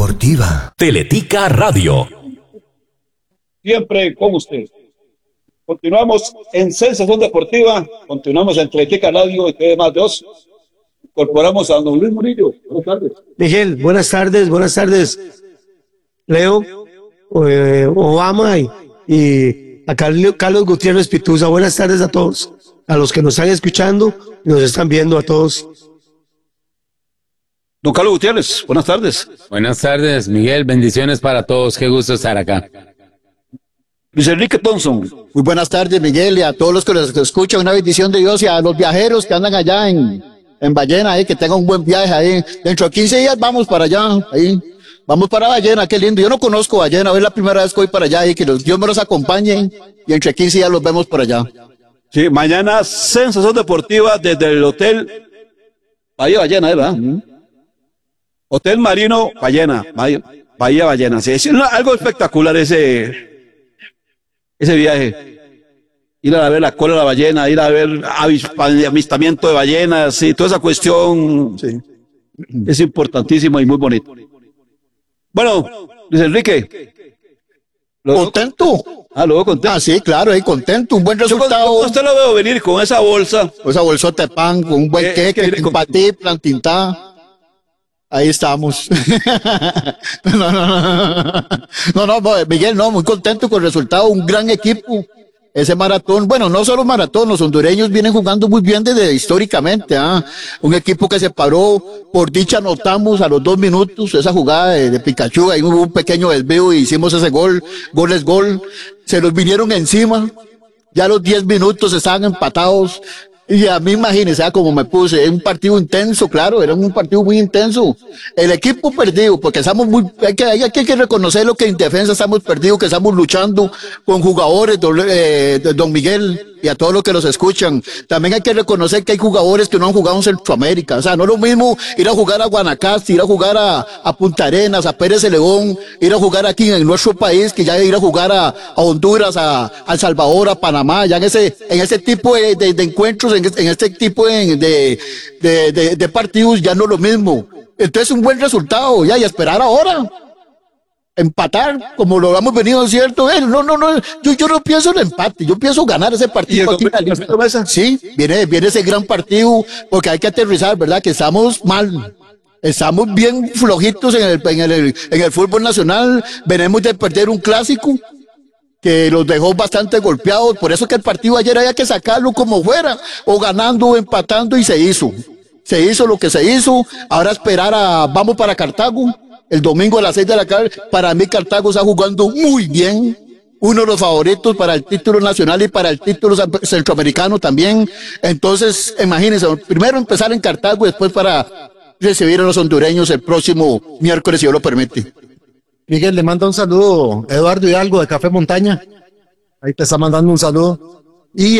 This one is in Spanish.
deportiva. Teletica Radio. Siempre con usted. Continuamos en Sensación Deportiva, continuamos en Teletica Radio y TV Más 2. Incorporamos a don Luis Murillo. Buenas tardes. Miguel, buenas tardes. Leo, Obama y a Carlos Gutiérrez Pituza. Buenas tardes a todos, a los que nos están escuchando y nos están viendo a todos. Don Carlos Gutiérrez, buenas tardes. Buenas tardes, Miguel, bendiciones para todos, qué gusto estar acá. Luis Enrique Thompson. Muy buenas tardes, Miguel, y a todos los que los escuchan, una bendición de Dios, y a los viajeros que andan allá en Ballena, que tengan un buen viaje ahí. Dentro de 15 días vamos para allá, ahí. Vamos para Ballena, qué lindo. Yo no conozco Ballena, es la primera vez que voy para allá y que Dios me los acompañe, y entre 15 días los vemos por allá. Sí, mañana Sensación Deportiva desde el Hotel Bahía Ballena, ¿verdad? Hotel Marino Ballena, Bahía Ballena. Sí, es algo espectacular ese viaje. Ir a ver la cola de la ballena, ir a ver avistamiento de ballenas, sí, toda esa cuestión, sí, es importantísima y muy bonito. Bueno, Luis Enrique. ¿Contento? Luego contento. Sí, claro, contento, un buen resultado. Usted lo veo venir con esa bolsa. Con esa bolsota de pan, con un buen queque, con patí, plantintá. Ahí estamos. No, Miguel, muy contento con el resultado, un gran equipo. Ese maratón, bueno, no solo maratón, los hondureños vienen jugando muy bien desde históricamente, un equipo que se paró, por dicha anotamos a los 2 minutos esa jugada de Pikachu, ahí hubo un pequeño desvío y hicimos ese gol es gol, se los vinieron encima, ya a los 10 minutos estaban empatados. Y a mí, imagínense, como me puse, es un partido intenso, claro, era un partido muy intenso. El equipo perdido, porque estamos hay que reconocer lo que en defensa estamos perdidos, que estamos luchando con jugadores, don Miguel, y a todos los que los escuchan. También hay que reconocer que hay jugadores que no han jugado en Centroamérica. O sea, no es lo mismo ir a jugar a Guanacaste, ir a jugar a Punta Arenas, a Pérez Celedón, ir a jugar aquí en nuestro país, que ya ir a jugar a Honduras, a El Salvador, a Panamá, ya en ese tipo de encuentros, en este tipo de partidos ya no es lo mismo. Entonces un buen resultado, ya, y esperar ahora. Empatar, como lo hemos venido, ¿cierto? Yo no pienso en empate, yo pienso ganar ese partido. Sí, viene ese gran partido, porque hay que aterrizar, ¿verdad? Que estamos mal. Estamos bien flojitos en el fútbol nacional. Venimos de perder un clásico que los dejó bastante golpeados. Por eso que el partido ayer había que sacarlo como fuera, o ganando o empatando, y se hizo. Se hizo lo que se hizo. Ahora esperar vamos para Cartago. El domingo a las 6 de la tarde, para mí Cartago está jugando muy bien. Uno de los favoritos para el título nacional y para el título centroamericano también. Entonces, imagínense, primero empezar en Cartago y después para recibir a los hondureños el próximo miércoles, si Dios lo permite. Miguel, le manda un saludo Eduardo Hidalgo de Café Montaña. Ahí te está mandando un saludo. Y